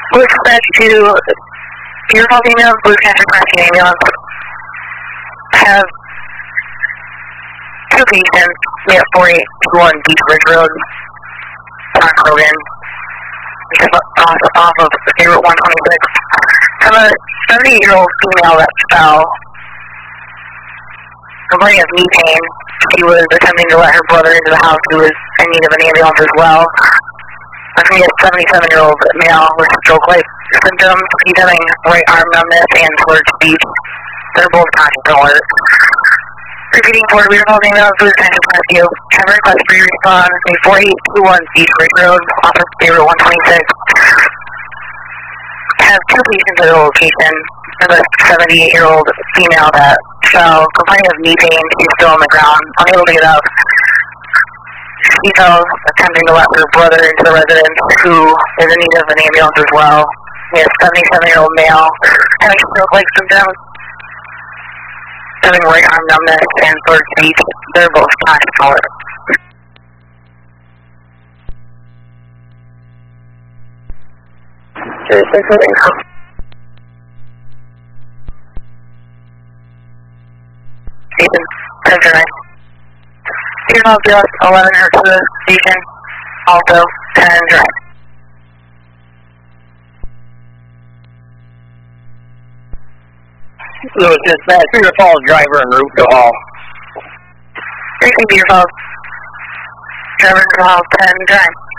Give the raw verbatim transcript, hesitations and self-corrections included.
With respect to your call emails, Blue Cancer Rescue Ambulance have two patients, we have four eight two one Beach Ridge Road, Park Rogan, off, off of Favorite one twenty-six. Have a seventy-year-old female that fell, complaining of knee pain. She was attempting to let her brother into the house who was in need of an ambulance as well. I think a seventy-seven-year-old male with stroke-like symptoms. He's having right arm numbness and slurred speech. They're both conscious and alert. Repeating for we are holding those Blue Cancer Rescue. Have a request for your response. four eight two one Beach Ridge Road, off of Favorite one twenty-six. Have two patients at the location. Have a seventy-eight-year-old female that fell, complaining of knee pain. She's still on the ground, unable to get up. She fell attempting to let her brother into the residence, who is in need of an ambulance as well. We have a seventy-seven-year-old male having stroke-like symptoms, having right arm numbness and slurred speech. They're both conscious and alert. Seriously, something. Station, ten drive. You're not just eleven or to the station, also ten drive. Lewis Dispatch, Cedar Falls driver en route to Hall. Cedar Falls, driver to Hall, ten drive.